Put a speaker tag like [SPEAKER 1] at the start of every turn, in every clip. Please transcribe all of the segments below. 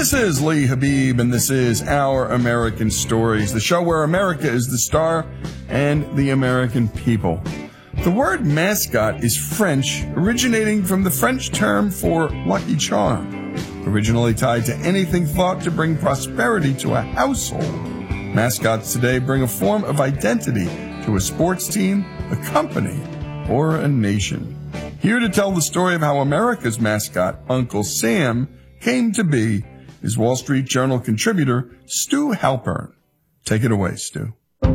[SPEAKER 1] This is Lee Habib, and this is Our American Stories, the show where America is the star and the American people. The word mascot is French, originating from the French term for lucky charm, originally tied to anything thought to bring prosperity to a household. Mascots today bring a form of identity to a sports team, a company, or a nation. Here to tell the story of how America's mascot, Uncle Sam, came to be is Wall Street Journal contributor Stu Halpern. Take it away, Stu.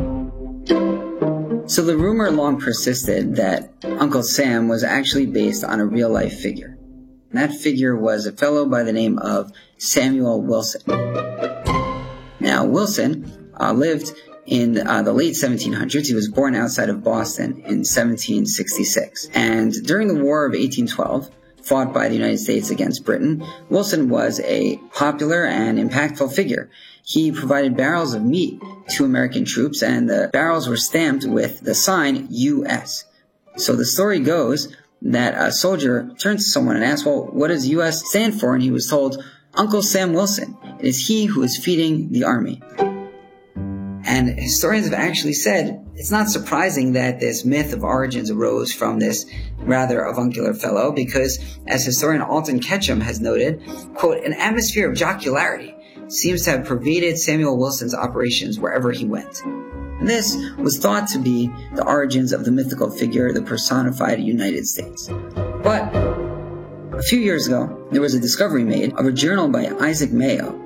[SPEAKER 2] So the rumor long persisted that Uncle Sam was actually based on a real-life figure. And that figure was a fellow by the name of Samuel Wilson. Now, Wilson lived in the late 1700s. He was born outside of Boston in 1766. And during the War of 1812, fought by the United States against Britain, Wilson was a popular and impactful figure. He provided barrels of meat to American troops, and the barrels were stamped with the sign U.S. So the story goes that a soldier turned to someone and asked, well, what does U.S. stand for? And he was told, Uncle Sam Wilson. It is he who is feeding the army. And historians have actually said it's not surprising that this myth of origins arose from this rather avuncular fellow, because, as historian Alton Ketchum has noted, quote, an atmosphere of jocularity seems to have pervaded Samuel Wilson's operations wherever he went. And this was thought to be the origins of the mythical figure, the personified United States. But a few years ago, there was a discovery made of a journal by Isaac Mayo